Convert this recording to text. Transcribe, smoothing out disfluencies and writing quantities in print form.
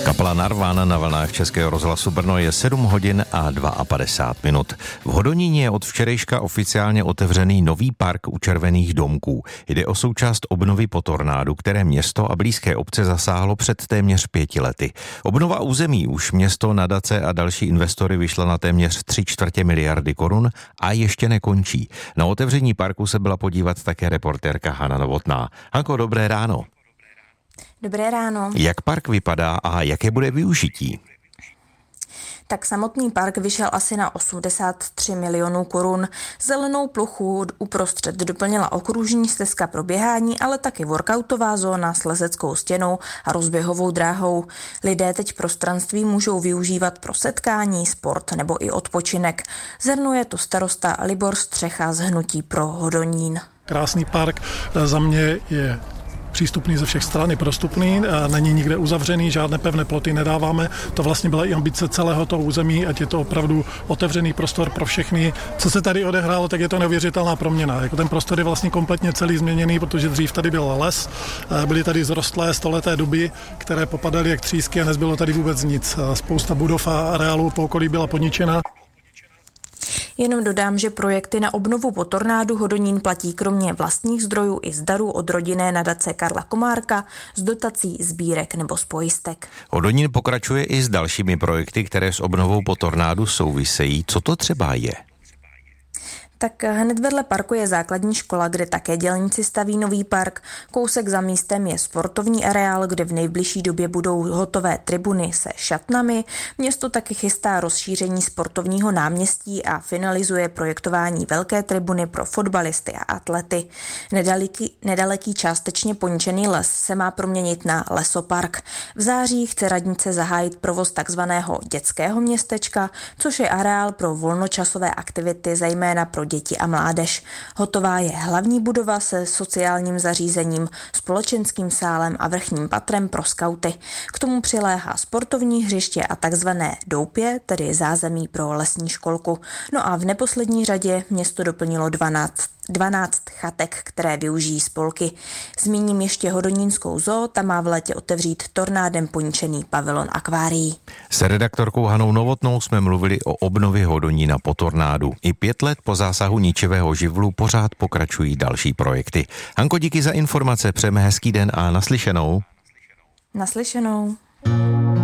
Kapela Narvan na vlnách Českého rozhlasu Brno je 7 hodin a 52 minut. V Hodoníně je od včerejška oficiálně otevřený nový park u Červených domků. Jde o součást obnovy po tornádu, které město a blízké obce zasáhlo před téměř 5 lety. Obnova území už město, nadace a další investory vyšla na téměř 3/4 miliardy korun a ještě nekončí. Na otevření parku se byla podívat také reportérka Hana Novotná. Hanko, dobré ráno. Dobré ráno. Jak park vypadá a jaké bude využití? Tak samotný park vyšel asi na 83 milionů korun. Zelenou plochu uprostřed doplnila okružní stezka pro běhání, ale taky workoutová zóna s lezeckou stěnou a rozběhovou dráhou. Lidé teď prostranství můžou využívat pro setkání, sport nebo i odpočinek. Zhrnuje to starosta Libor Střecha z Hnutí pro Hodonín. Krásný park za mě je přístupný ze všech stran, je prostupný, není nikde uzavřený, žádné pevné ploty nedáváme. To vlastně byla i ambice celého toho území, ať je to opravdu otevřený prostor pro všechny. Co se tady odehrálo, tak je to neuvěřitelná proměna. Jako ten prostor je vlastně kompletně celý změněný, protože dřív tady byl les, byly tady zrostlé stoleté duby, které popadaly jak třísky a nezbylo tady vůbec nic. Spousta budov a areálů po okolí byla poničena. Jenom dodám, že projekty na obnovu po tornádu Hodonín platí kromě vlastních zdrojů i z darů od rodinné nadace Karla Komárka, z dotací, sbírek nebo z pojistek. Hodonín pokračuje i s dalšími projekty, které s obnovou po tornádu souvisejí. Co to třeba je? Tak hned vedle parku je základní škola, kde také dělníci staví nový park. Kousek za místem je sportovní areál, kde v nejbližší době budou hotové tribuny se šatnami. Město taky chystá rozšíření sportovního náměstí a finalizuje projektování velké tribuny pro fotbalisty a atlety. Nedaleký částečně poničený les se má proměnit na lesopark. V září chce radnice zahájit provoz takzvaného dětského městečka, což je areál pro volnočasové aktivity, zejména pro děti a mládež. Hotová je hlavní budova se sociálním zařízením, společenským sálem a vrchním patrem pro skauty. K tomu přiléhá sportovní hřiště a takzvané doupě, tedy zázemí pro lesní školku. No a v neposlední řadě město doplnilo 12 chatek, které využijí spolky. Zmíním ještě Hodonínskou zoo, ta má v létě otevřít tornádem poničený pavilon akvárií. S redaktorkou Hanou Novotnou jsme mluvili o obnově Hodonína po tornádu. I 5 let po zásahu ničivého živlu pořád pokračují další projekty. Hanko, díky za informace, přejeme hezký den a naslyšenou. Naslyšenou.